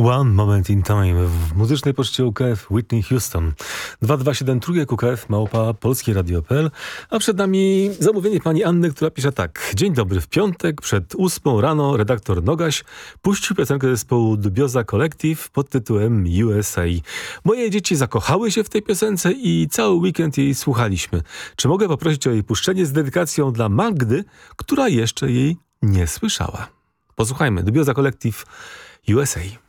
One Moment in Time w muzycznej poczcie UKF Whitney Houston. 2273 UKF małpa polskieradio.pl. A przed nami zamówienie pani Anny, która pisze tak. Dzień dobry, w piątek przed 8 rano redaktor Nogaś puścił piosenkę zespołu Dubioza Collective pod tytułem USA. Moje dzieci zakochały się w tej piosence i cały weekend jej słuchaliśmy. Czy mogę poprosić o jej puszczenie z dedykacją dla Magdy, która jeszcze jej nie słyszała? Posłuchajmy. Dubioza Collective USA.